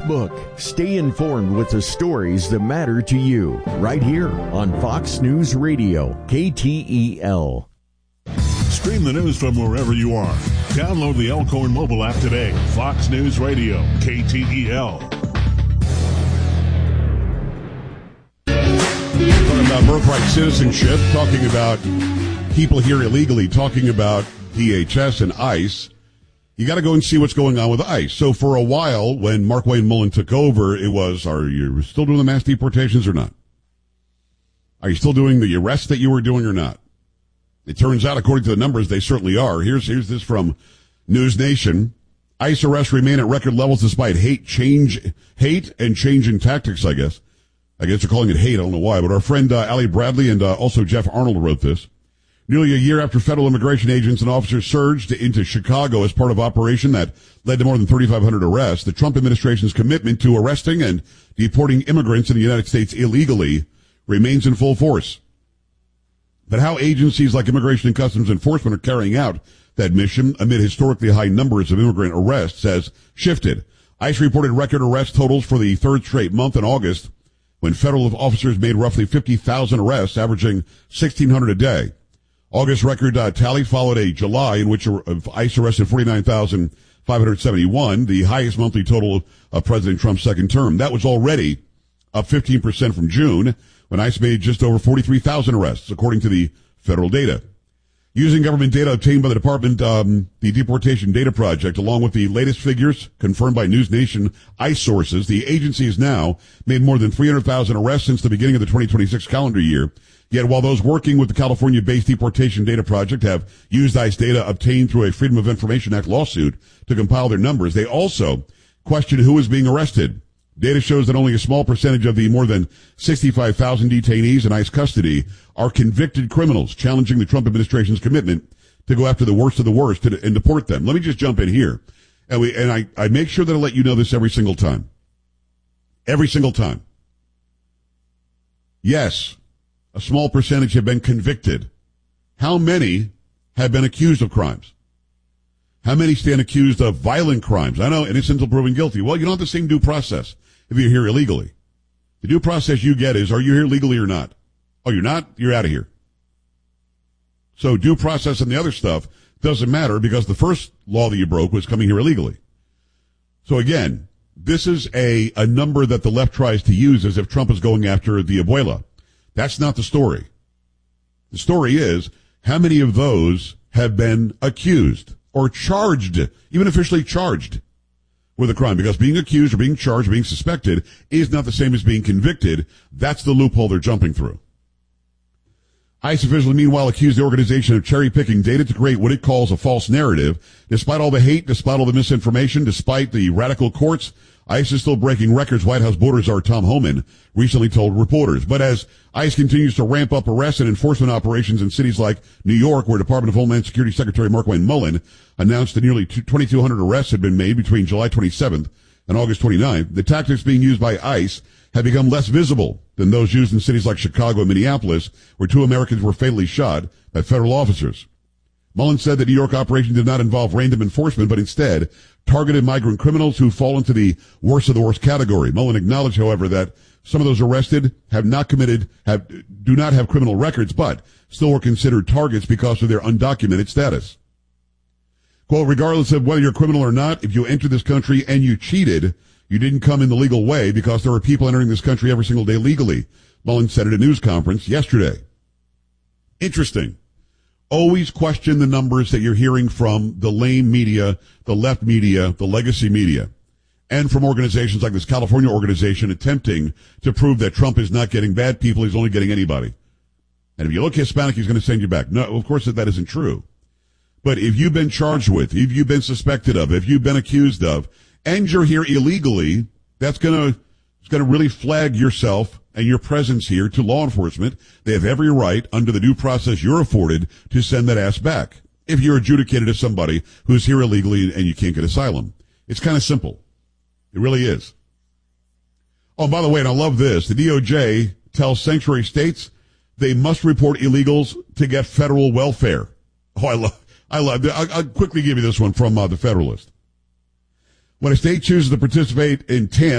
book. Stay informed with the stories that matter to you right here on Fox News Radio, KTEL. Stream the news from wherever you are. Download the Elkhorn mobile app today. Fox News Radio, KTEL. Talking about birthright citizenship, talking about people here illegally, talking about DHS and ICE. You got to go and see what's going on with ICE. So for a while, when Markwayne Mullin took over, it was, are you still doing the mass deportations or not? Are you still doing the arrests that you were doing or not? It turns out, according to the numbers, they certainly are. Here's this from News Nation. ICE arrests remain at record levels despite hate and change in tactics, I guess. I guess they're calling it hate. I don't know why. But our friend Ali Bradley and also Jeff Arnold wrote this. Nearly a year after federal immigration agents and officers surged into Chicago as part of an operation that led to more than 3,500 arrests, the Trump administration's commitment to arresting and deporting immigrants in the United States illegally remains in full force. But how agencies like Immigration and Customs Enforcement are carrying out that mission amid historically high numbers of immigrant arrests has shifted. ICE reported record arrest totals for the third straight month in August, when federal officers made roughly 50,000 arrests, averaging 1,600 a day. August record tally followed a July in which ICE arrested 49,571, the highest monthly total of President Trump's second term. That was already up 15% from June, when ICE made just over 43,000 arrests, according to the federal data. Using government data obtained by the department, the Deportation Data Project, along with the latest figures confirmed by News Nation ICE sources, the agency has now made more than 300,000 arrests since the beginning of the 2026 calendar year. Yet while those working with the California-based Deportation Data Project have used ICE data obtained through a Freedom of Information Act lawsuit to compile their numbers, they also question who is being arrested. Data shows that only a small percentage of the more than 65,000 detainees in ICE custody are convicted criminals, challenging the Trump administration's commitment to go after the worst of the worst and deport them. Let me just jump in here. And I make sure that I let you know this every single time. Every single time. Yes, a small percentage have been convicted. How many have been accused of crimes? How many stand accused of violent crimes? I know, innocent until proven guilty. Well, you don't have the same due process if you're here illegally. The due process you get is, are you here legally or not? Oh, you're not? You're out of here. So due process and the other stuff doesn't matter because the first law that you broke was coming here illegally. So again, this is a number that the left tries to use as if Trump is going after the abuela. That's not the story. The story is, how many of those have been accused or charged, even officially charged with a crime? Because being accused or being charged or being suspected is not the same as being convicted. That's the loophole they're jumping through. ICE officials, meanwhile, accused the organization of cherry-picking data to create what it calls a false narrative. Despite all the hate, despite all the misinformation, despite the radical courts, ICE is still breaking records, White House border czar Tom Homan recently told reporters. But as ICE continues to ramp up arrests and enforcement operations in cities like New York, where Department of Homeland Security Secretary Markwayne Mullin announced that nearly 2,200 arrests had been made between July 27th and August 29th, the tactics being used by ICE have become less visible than those used in cities like Chicago and Minneapolis, where 2 Americans were fatally shot by federal officers. Mullin said the New York operation did not involve random enforcement, but instead targeted migrant criminals who fall into the worst of the worst category. Mullin acknowledged, however, that some of those arrested do not have criminal records, but still were considered targets because of their undocumented status. Quote, regardless of whether you're a criminal or not, if you entered this country and you cheated, you didn't come in the legal way because there are people entering this country every single day legally, Mullin said at a news conference yesterday. Interesting. Always question the numbers that you're hearing from the lame media, the left media, the legacy media, and from organizations like this California organization attempting to prove that Trump is not getting bad people, he's only getting anybody. And if you look Hispanic, he's going to send you back. No, of course that isn't true. But if you've been charged with, if you've been suspected of, if you've been accused of, and you're here illegally, it's going to really flag yourself and your presence here to law enforcement. They have every right, under the due process you're afforded, to send that ass back if you're adjudicated as somebody who's here illegally and you can't get asylum. It's kind of simple. It really is. Oh, by the way, and I love this, the DOJ tells sanctuary states they must report illegals to get federal welfare. Oh, I'll quickly give you this one from the Federalist. When a state chooses to participate in TAMP,